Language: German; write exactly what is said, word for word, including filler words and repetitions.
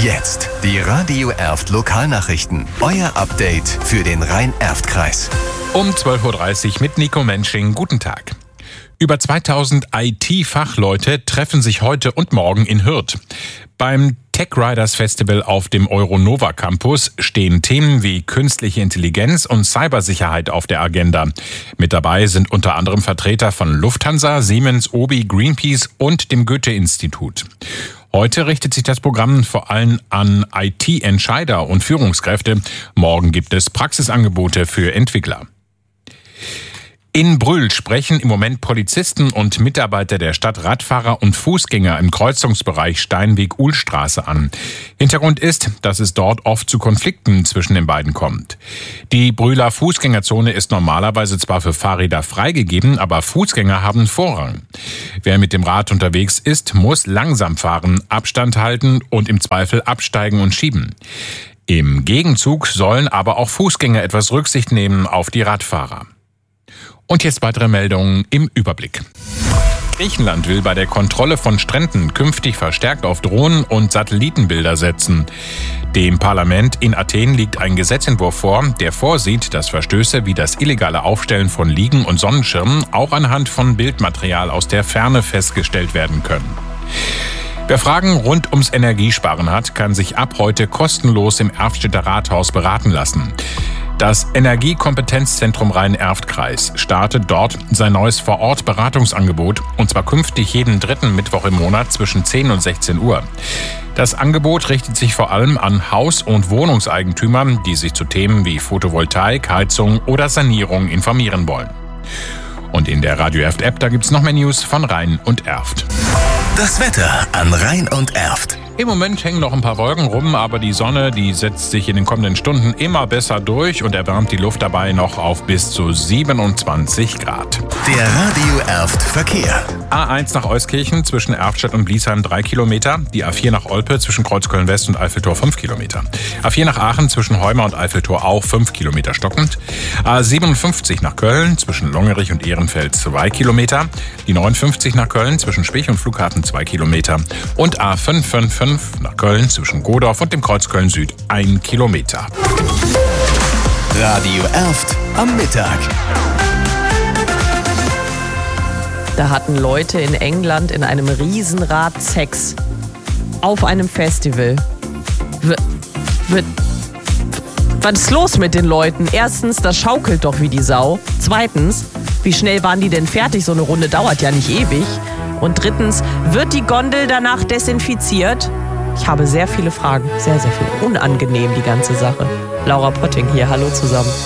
Jetzt die Radio Erft Lokalnachrichten. Euer Update für den Rhein-Erft-Kreis. Um zwölf Uhr dreißig mit Nico Mensching. Guten Tag. Über zweitausend I T-Fachleute treffen sich heute und morgen in Hürth. Beim Tech Riders Festival auf dem Euronova Campus stehen Themen wie künstliche Intelligenz und Cybersicherheit auf der Agenda. Mit dabei sind unter anderem Vertreter von Lufthansa, Siemens, Obi, Greenpeace und dem Goethe-Institut. Heute richtet sich das Programm vor allem an I T-Entscheider und Führungskräfte. Morgen gibt es Praxisangebote für Entwickler. In Brühl sprechen im Moment Polizisten und Mitarbeiter der Stadt Radfahrer und Fußgänger im Kreuzungsbereich Steinweg-Uhlstraße an. Hintergrund ist, dass es dort oft zu Konflikten zwischen den beiden kommt. Die Brühler Fußgängerzone ist normalerweise zwar für Fahrräder freigegeben, aber Fußgänger haben Vorrang. Wer mit dem Rad unterwegs ist, muss langsam fahren, Abstand halten und im Zweifel absteigen und schieben. Im Gegenzug sollen aber auch Fußgänger etwas Rücksicht nehmen auf die Radfahrer. Und jetzt weitere Meldungen im Überblick. Griechenland will bei der Kontrolle von Stränden künftig verstärkt auf Drohnen und Satellitenbilder setzen. Dem Parlament in Athen liegt ein Gesetzentwurf vor, der vorsieht, dass Verstöße wie das illegale Aufstellen von Liegen und Sonnenschirmen auch anhand von Bildmaterial aus der Ferne festgestellt werden können. Wer Fragen rund ums Energiesparen hat, kann sich ab heute kostenlos im Erftstädter Rathaus beraten lassen. Das Energiekompetenzzentrum Rhein-Erft-Kreis startet dort sein neues Vor-Ort-Beratungsangebot, und zwar künftig jeden dritten Mittwoch im Monat zwischen zehn und sechzehn Uhr. Das Angebot richtet sich vor allem an Haus- und Wohnungseigentümer, die sich zu Themen wie Photovoltaik, Heizung oder Sanierung informieren wollen. Und in der Radio Erft-App, da gibt's noch mehr News von Rhein und Erft. Das Wetter an Rhein und Erft. Im Moment hängen noch ein paar Wolken rum, aber die Sonne, die setzt sich in den kommenden Stunden immer besser durch und erwärmt die Luft dabei noch auf bis zu siebenundzwanzig Grad. Der Radio Erft Verkehr. A eins nach Euskirchen zwischen Erftstadt und Bliesheim drei Kilometer. Die A vier nach Olpe zwischen Kreuzköln West und Eiffeltor fünf Kilometer. A vier nach Aachen zwischen Heuma und Eiffeltor auch fünf Kilometer stockend. A siebenundfünfzig nach Köln zwischen Longerich und Ehrenfeld zwei Kilometer. Die neunundfünfzig nach Köln zwischen Spich und Flughafen zwei Kilometer. Und A fünf fünf fünf nach Köln zwischen Godorf und dem Kreuz Köln Süd ein Kilometer. Radio Erft am Mittag. Da hatten Leute in England in einem Riesenrad Sex. Auf einem Festival. W- w- Was ist los mit den Leuten? Erstens, das schaukelt doch wie die Sau. Zweitens, wie schnell waren die denn fertig? So eine Runde dauert ja nicht ewig. Und drittens, wird die Gondel danach desinfiziert? Ich habe sehr viele Fragen. Sehr, sehr viele. Unangenehm, die ganze Sache. Laura Potting hier. Hallo zusammen.